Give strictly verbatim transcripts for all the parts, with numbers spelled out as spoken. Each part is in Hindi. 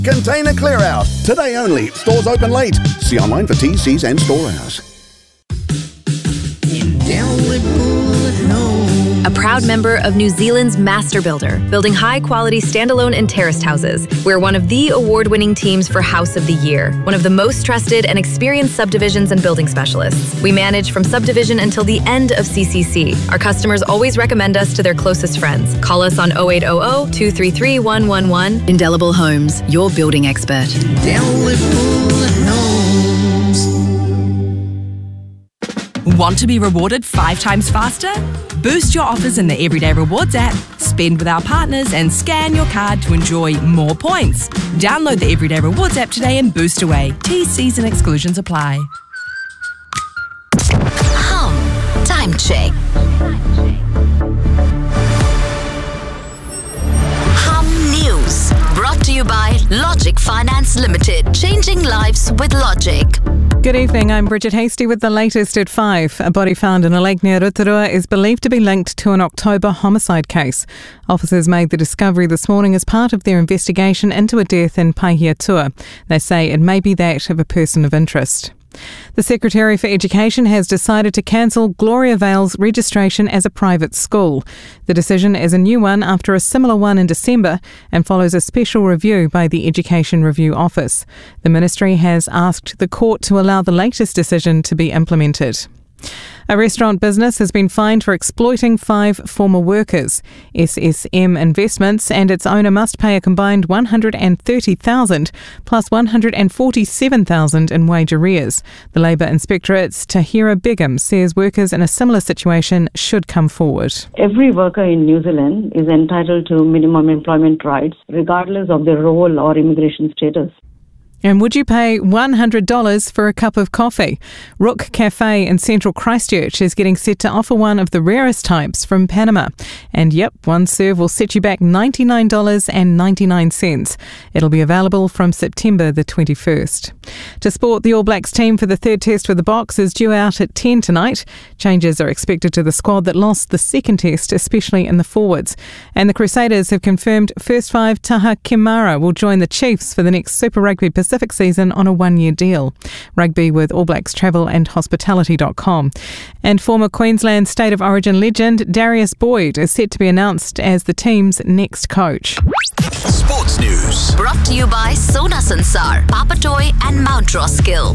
Container clear out. Today only. Stores open late. See online for T Cs and store hours. A proud member of New Zealand's Master Builder, building high-quality standalone and terraced houses. We're one of the award-winning teams for House of the Year, one of the most trusted and experienced subdivisions and building specialists. We manage from subdivision until the end of C C C. Our customers always recommend us to their closest friends. Call us on oh eight hundred, two three three, one one one. Indelible Homes, your building expert. Indelible Homes. Want to be rewarded five times faster? Boost your offers in the Everyday Rewards app, spend with our partners and scan your card to enjoy more points. Download the Everyday Rewards app today and boost away. T Cs and exclusions apply. Hum. Time check. Hum News. Brought to you by Logic Finance Limited. Changing lives with Logic. Good evening, I'm Bridget Hasty with the latest at five. A body found in a lake near Rotorua is believed to be linked to an October homicide case. Officers made the discovery this morning as part of their investigation into a death in Pahiatua. They say it may be that of a person of interest. The Secretary for Education has decided to cancel Gloria Vale's registration as a private school. The decision is a new one after a similar one in December and follows a special review by the Education Review Office. The Ministry has asked the court to allow the latest decision to be implemented. A restaurant business has been fined for exploiting five former workers. S S M Investments and its owner must pay a combined one hundred thirty thousand dollars plus one hundred forty-seven thousand dollars in wage arrears. The Labour Inspectorate's Tahira Begum says workers in a similar situation should come forward. Every worker in New Zealand is entitled to minimum employment rights regardless of their role or immigration status. And would you pay one hundred dollars for a cup of coffee? Rook Cafe in central Christchurch is getting set to offer one of the rarest types from Panama. And yep, one serve will set you back ninety-nine dollars and ninety-nine cents. It'll be available from September the twenty-first. To sport, the All Blacks team for the third test for the Box is due out at ten tonight. Changes are expected to the squad that lost the second test, especially in the forwards. And the Crusaders have confirmed first five Taha Kimara will join the Chiefs for the next Super Rugby Pacific season on a one-year deal. Rugby with All Blacks Travel and Hospitality dot com. And former Queensland State of Origin legend Darius Boyd is set to be announced as the team's next coach. Sports News. Brought to you by Sona Sansar, Papatoy and Mount Roskill.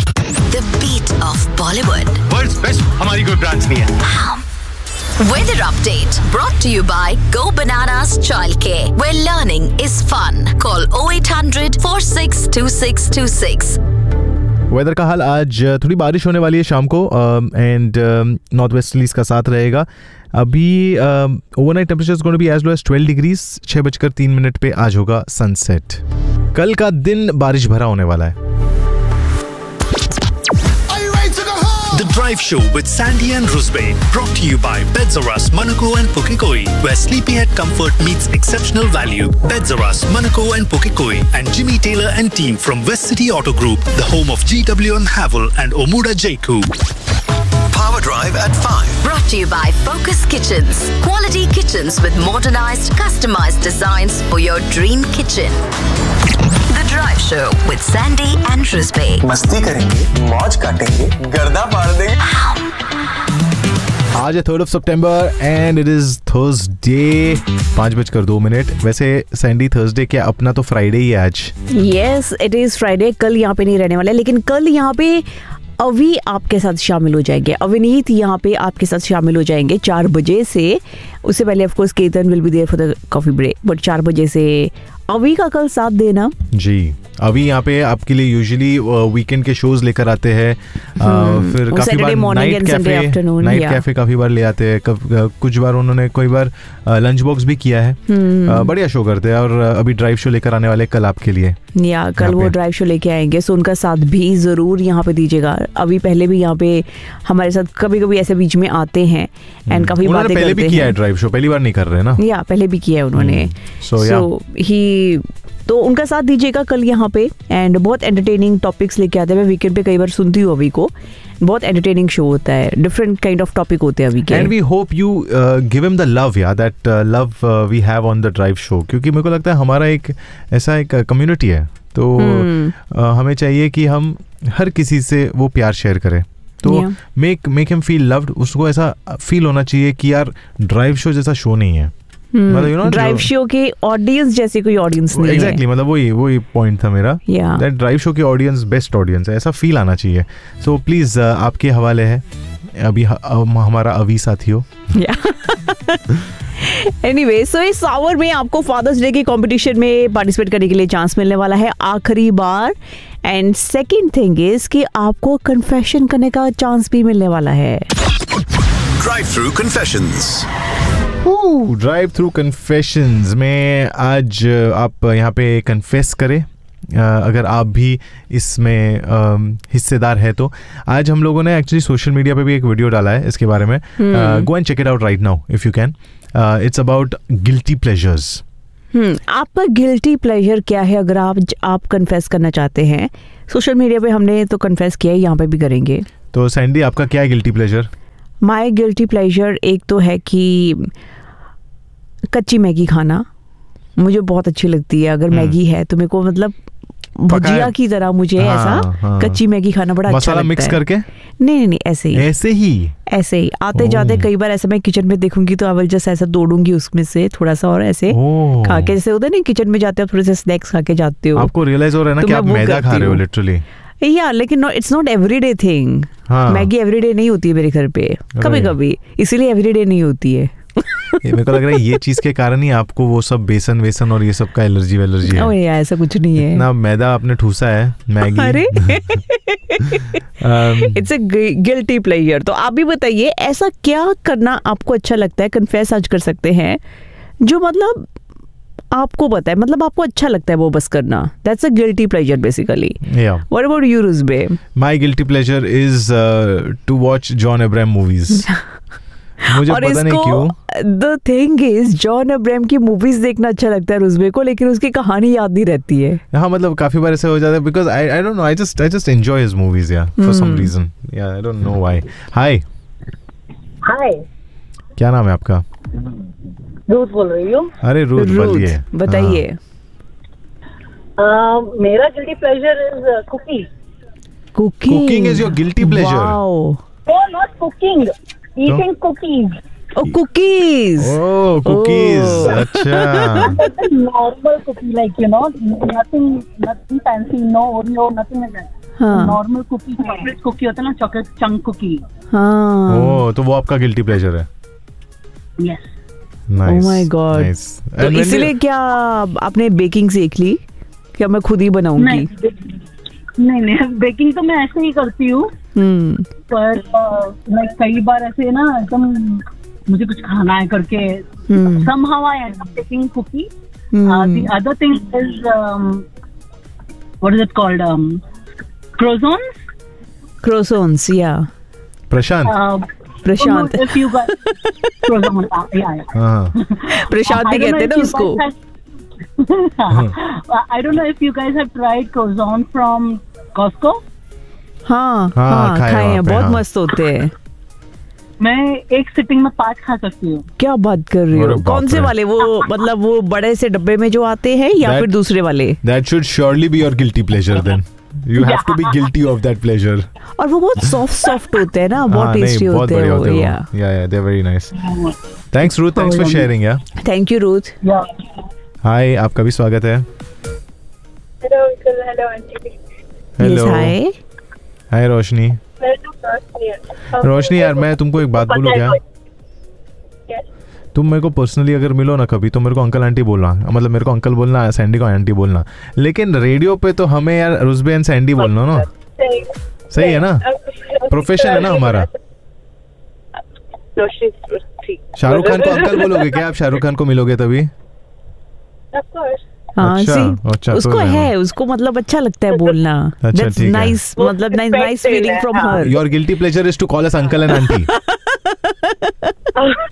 The beat of Bollywood. World's best हमारी कोई branch नहीं है. Hum. Weather update brought to you by Go Bananas Childcare, where learning is fun. Call oh eight hundred, four six two six two six. Weather का हाल आज थोड़ी बारिश होने वाली है शाम को एंड नॉर्थ वेस्टर्लीज का साथ रहेगा. अभी overnight temperature is going to be as low as twelve degrees. छह बजकर तीन मिनट पे आज होगा सनसेट. कल का दिन बारिश भरा होने वाला है. The Drive Show with Sandy and Rusbane, brought to you by Beds R Us, Manukau and Pukekohe, where sleepyhead comfort meets exceptional value. Beds R Us, Manukau and Pukekohe, and Jimmy Taylor and team from West City Auto Group, the home of G W and Havel and Omuda Jaiku. Power Drive at five. Brought to you by Focus Kitchens. Quality kitchens with modernized, customized designs for your dream kitchen. The Drive Show with Sandy and Rusbane. मस्ती करेंगे, मौज काटेंगे, गर्दा फाड़ देंगे. आज है third of September and it is Thursday. पाँच बजकर दो मिनट. वैसे सैंडी थर्सडे क्या अपना तो फ्राइडे ही है आज. Yes it is Friday. कल यहाँ पे नहीं रहने वाले, लेकिन कल यहाँ पे अभी आपके साथ शामिल हो जाएंगे. अविनीत यहाँ पे आपके साथ शामिल हो जाएंगे चार बजे से. उससे पहले of course Ketan will be there for the coffee break, but चार बजे से अभी का कल साथ देना जी. अभी यहाँ पे आपके लिए यूजुअली वीकेंड के शोज लेकर आते हैं. फिर काफी बार नाइट कैफे नाइट कैफे काफी बार ले आते हैं. कुछ बार उन्होंने कोई बार लंच बॉक्स भी किया है. बढ़िया शो करते हैं. और अभी ड्राइव शो लेकर आने वाले कल आपके लिए. या कल वो ड्राइव शो लेके आएंगे, सो उनका साथ भी जरूर यहाँ पे दीजिएगा. अभी पहले भी यहाँ पे हमारे साथ कभी कभी ऐसे बीच में आते हैं एंड काफी बातें करते हैं. पहले भी किया है ड्राइव शो, पहली बार नहीं कर रहे ना. या पहले भी किया है उन्होंने. सो ही तो उनका साथ दीजिएगा कल यहाँ पे, एंड बहुत एंटरटेनिंग टॉपिक्स लेके आते हैं. मैं वीकेंड पे कई बार सुनती हूँ अभी को, बहुत एंटरटेनिंग शो होता है, डिफरेंट काइंड ऑफ टॉपिक होते हैं अभी के. And we hope you give him the love, या that love we have on the drive show, क्योंकि मेरे को लगता है हमारा एक ऐसा एक कम्युनिटी है, तो hmm. uh, हमें चाहिए कि हम हर किसी से वो प्यार शेयर करें. तो make make him feel loved. उसको ऐसा फील होना चाहिए कि यार ड्राइव शो जैसा शो नहीं है. मतलब यू नो ड्राइव शो के ऑडियंस जैसे कोई ऑडियंस नहीं है. एग्जैक्टली, मतलब वही वही पॉइंट था मेरा, दैट ड्राइव शो की ऑडियंस बेस्ट ऑडियंस है, ऐसा फील आना चाहिए. सो प्लीज आपके हवाले है अभी हमारा अवी साथियों. एनीवे, सो इस आवर में आपको फादर्स डे के कंपटीशन में पार्टिसिपेट करने के लिए चांस मिलने वाला है आखिरी बार. एंड सेकंड थिंग इज कि आपको कन्फेशन करने का चांस भी मिलने वाला है. Drive through confessions. Drive through confessions में आज आप यहाँ पे कन्फेस करें, अगर आप भी इसमें हिस्सेदार है तो. आज हम लोगों ने एक्चुअली सोशल मीडिया पे भी एक वीडियो डाला है इसके बारे में. Go and check it out right now if you can. It's about guilty pleasures. हम्म आपका गिल्टी प्लेजर क्या है, अगर आप आप कन्फेस करना चाहते हैं. सोशल मीडिया पे हमने तो कन्फेस किया है, यहाँ पे भी करेंगे. तो सैंडी, आपका क्या है guilty pleasure? My guilty pleasure एक तो है कि कच्ची मैगी खाना मुझे बहुत अच्छी लगती है. अगर मैगी है तो मेरे को मतलब भुजिया की तरह मुझे हाँ, ऐसा हाँ. कच्ची मैगी खाना बड़ा अच्छा लगता है. मसाला मिक्स करके? नहीं नहीं नहीं ऐसे ही ऐसे ही ऐसे ही आते जाते कई बार ऐसे मैं किचन में देखूंगी तो अवल जैसे ऐसा तोड़ूंगी उसमें से थोड़ा सा और ऐसे खा के, जैसे होता है ना किचन में जाते हो थोड़े से स्नैक्स खा के जाते हो. आपको रियलाइज हो रहा है ना कि आप मैदा खा रहे हो लिटरली. या लेकिन it's not everyday thing. Maggi everyday नहीं होती है मेरे घर पे, कभी कभी, इसीलिए एवरीडे नहीं होती है. मेरे को लग रहा है ये चीज के कारण ही आपको वो सब बेसन वेसन और ये सब का एलर्जी वेलर्जी है. ओह यार ऐसा कुछ नहीं है. ना मैदा आपने ठूसा है मैगी. अरे इट्स अ गिल्टी प्लेजर. तो आप भी बताइए ऐसा क्या करना आपको अच्छा लगता है, कन्फेस आज कर सकते हैं, जो मतलब आपको पता है, मतलब आपको अच्छा लगता है वो बस करना. That's a guilty pleasure basically. What about you रुजबे? My guilty pleasure is to watch John Abraham movies. मुझे और पता नहीं क्यों. The thing is John Abraham की मूवीज देखना अच्छा लगता है रुजबे को, लेकिन उसकी कहानी याद नहीं रहती है. हाँ मतलब काफी बार ऐसे हो जाता है, because I I don't know, I just I just enjoy his movies या फॉर सम रीजन. या आई डोंट नो व्हाई. हाय हाय, क्या नाम है आपका? रूथ बोल रही हूँ. अरे रूथ, बोलिए, बताइए. मेरा guilty pleasure is cooking. Cooking cooking is your guilty pleasure? Wow. No not cooking, eating cookies. Oh, cookies. Oh, cookies. Oh. Acha. Normal cookie, like you know, nothing, nothing fancy, no Oreo, nothing like that. हाँ. Normal cookie, chocolate cookie होता है ना, chocolate chunk cookie. हाँ. Oh, तो वो आपका guilty pleasure है? Yes. Nice. Oh my God. Nice. तो इसलिए क्या आपने बेकिंग सीख ली? क्या मैं खुद ही बनाऊंगी? नहीं नहीं, बेकिंग तो मैं ऐसे ही करती हूँ. हम्म. पर लाइक कई बार ऐसे ना एकदम मुझे कुछ खाना है करके somehow I end up taking cookie. Uh, the other thing is um, what is it called? Um, croissants. Croissants, yeah. Prashant. Uh, Prashant. If you guys croissants, yeah, yeah. हाँ. प्रशांत भी कहते हैं ना उसको. I don't know if you guys have tried croissant from Costco. हाँ हाँ खाए हैं, बहुत मस्त होते हैं. मैं एक सिटिंग में पांच खा सकती हूँ. क्या बात कर रही हो? कौन से वाले? वो मतलब वो बड़े से डब्बे में जो आते हैं या फिर दूसरे वाले? That should surely be your guilty pleasure then. You have to be guilty of that pleasure. और वो बहुत सॉफ्ट सॉफ्ट होते हैं ना, बहुत टेस्टी होते हैं वो. Yeah, yeah, they're very nice. Thanks Ruth, thanks for sharing. Yeah. Thank you Ruth. Hi, आपका भी स्वागत है. Hello uncle, hello auntie. Hello. Yes, hi. हाय रोशनी. रोशनी यार, मैं तुमको एक बात बोलूं क्या? तुम मेरे को पर्सनली अगर मिलो ना कभी तो मेरे को अंकल आंटी बोलना, मतलब मेरे को अंकल बोलना, सैंडी को आंटी बोलना, लेकिन रेडियो पे तो हमें यार रुजबे एंड सैंडी बोलना ना. सही है ना? प्रोफेशन है ना हमारा. शाहरुख खान को अंकल बोलोगे क्या आप? शाहरुख खान को मिलोगे तभी? हाँ, अच्छा, अच्छा, उसको तो है, उसको मतलब अच्छा लगता है बोलना. That's nice, मतलब nice, nice feeling from her. Your guilty pleasure is to call us uncle and auntie.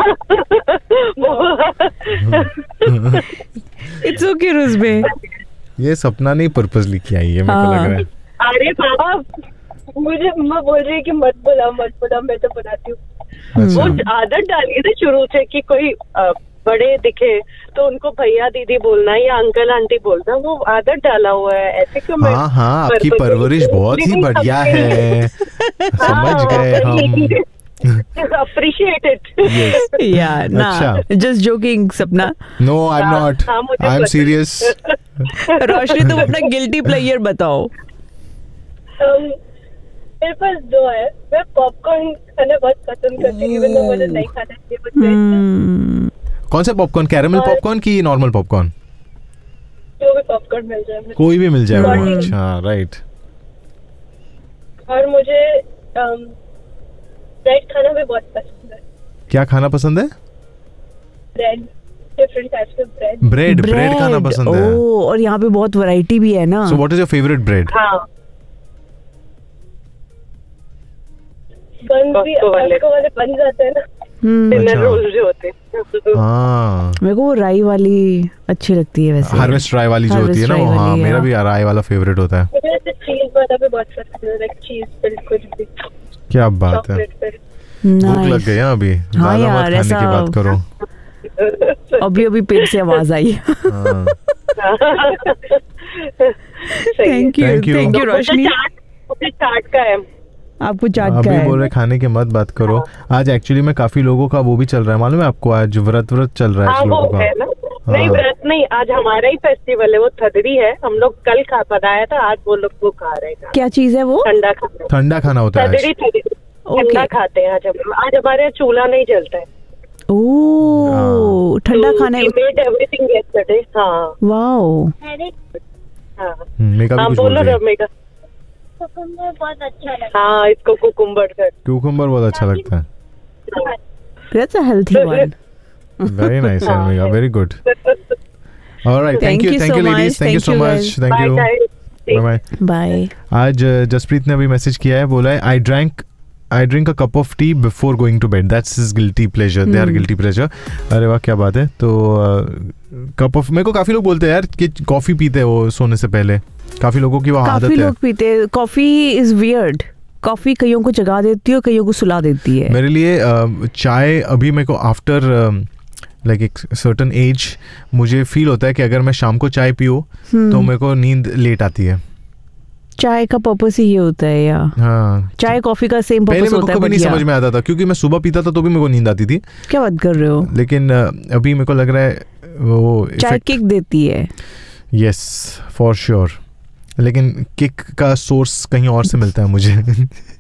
It's okay, Ruzbe. ये सपना नहीं पर्पसली किया है, ये मेरे को लग रहा है। अरे बाबा मुझे मम्मा बोल रही है कि मत बुला मत बुला, मैं तो बुलाती हूँ। वो आदत डाली थी शुरू से कि कोई आ, बड़े दिखे तो उनको भैया दीदी बोलना या अंकल आंटी बोलना, वो आदत डाला हुआ है। ऐसे क्यों? हाँ हाँ, आपकी परवरिश बहुत ही बढ़िया है, समझ गए हम। Appreciate it. Yes. Yeah, nah. Just joking, सपना. No, I'm not. I'm serious. रोशनी, तुम अपना guilty pleasure बताओ. um, मेरे पास दो है। मैं पॉपकॉर्न खाना बहुत पसंद करती हूँ, even though मुझे नहीं खाना चाहिए। कौन सा पॉपकॉर्न? कैरेमल पॉपकॉर्न की नॉर्मल पॉपकॉर्न? जो भी पॉपकॉर्न मिल जाए, कोई भी मिल जाए वो। अच्छा, राइट। और मुझे ब्रेड खाना भी बहुत पसंद है। क्या खाना पसंद है? Bread, different types of bread. Bread bread खाना पसंद है। ओह, और यहाँ पे बहुत वैरायटी भी है ना। So what is your favorite bread? हाँ, बन भी आपको वाले बन जाते हैं ना, डिनर रोल जो होते हैं। हाँ, मेरे को वो राई वाली अच्छी लगती है वैसे। हार्वेस्ट राई वाली जो होती है ना वो, हाँ मेरा भी राई वाला फेवरेट होता है। मुझे ऐसे चीज वाला भी बहुत पसंद है, लाइक चीज फिल्ड कुछ भी। क्या बात है, भूख लग गई है अभी। हाँ यार, खाने की बात करो। अभी अभी पेट से आवाज आई। थैंक यू थैंक यू रोशनी। चाट का है, आपको चाट का अभी है। बोल रहे खाने की मत बात करो। आज एक्चुअली में काफी लोगों का वो भी चल रहा है, मालूम है आपको? आज व्रत व्रत चल रहा है लोगों का। नहीं व्रत नहीं, आज हमारा ही फेस्टिवल है, वो थदड़ी है। हम लोग कल खा बनाया था, आज वो लोग वो खा रहे हैं। क्या चीज है वो? ठंडा खाना। ठंडा खाना होता है। थदड़ी थदड़ी ठंडा खाते हैं आज हम। आज हमारे यहाँ चूल्हा नहीं जलता है। ओह, ठंडा खाना। Made everything yesterday. हाँ, वाओ। हाँ, मेगा भी कुछ बोल रही है। मेगा कुकुम्बर बहुत अच्छा लगता है। हाँ, इसको कुकुम्बर कर कुकुम्बर बहुत अच्छा लगता है। That's a healthy one. Very nice, Mega. Very good. All right, thank you, thank you, ladies, thank you so much, thank you. Bye bye. Bye. आज जसप्रीत ने अभी मैसेज किया है, बोला है I drank I drink a cup of tea before going to bed. That's his guilty pleasure. They are guilty pleasure. अरे वाह, क्या बात है। तो कप ऑफ, मेरे को काफी लोग बोलते हैं यार कि कॉफी पीते हैं वो सोने से पहले। काफी लोगों की वो आदत है। काफी लोग पीते हैं कॉफी। Is weird. कॉफी कईयों को जगा देती है, कईयों को सुला देती है। मेरे लिए चाय अभी मेरे को आफ्टर लाइक एक सर्टन एज मुझे फील होता है कि अगर मैं शाम को चाय पीऊँ तो मेरे को नींद लेट आती है। चाय का पर्पस ही ये होता है या? हाँ, चाय कॉफी का सेम पर्पस होता है। कभी नहीं समझ में आता था क्योंकि मैं सुबह पीता था तो भी मेरे को नींद आती थी। क्या बात कर रहे हो? लेकिन अभी मेरे को लग रहा है वो चाय किक देती है। Yes, for sure. लेकिन किक का सोर्स कहीं और से मिलता है मुझे।